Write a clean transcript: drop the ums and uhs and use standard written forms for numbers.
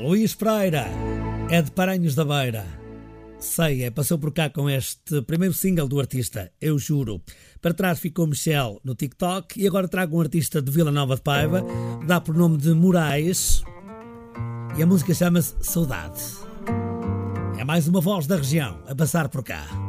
Luís Pereira é de Paranhos da Beira. Ceia passou por cá com este primeiro single do artista, Eu Juro. Para trás ficou Michel no TikTok e agora trago um artista de Vila Nova de Paiva, dá por nome de Moraes, e a música chama-se Saudade. É mais uma voz da região a passar por cá.